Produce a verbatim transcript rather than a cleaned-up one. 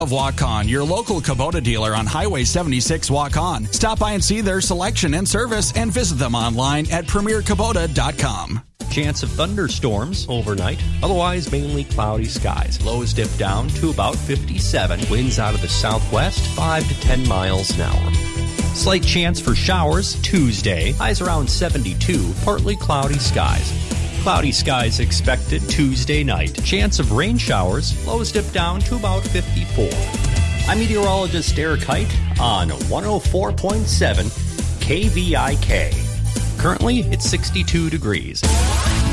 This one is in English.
Of Waukon, your local Kubota dealer on Highway seventy-six Waukon. Stop by and see their selection and service and visit them online at premier kubota dot com. Chance of thunderstorms overnight, otherwise mainly cloudy skies. Lows dip down to about fifty-seven. Winds out of the southwest, five to ten miles an hour. Slight chance for showers Tuesday. Highs around seventy-two. Partly cloudy skies. Cloudy skies expected Tuesday night. Chance of rain showers. Lows dip down to about fifty-four. I'm meteorologist Eric Height on one oh four point seven K V I K. Currently, it's sixty-two degrees.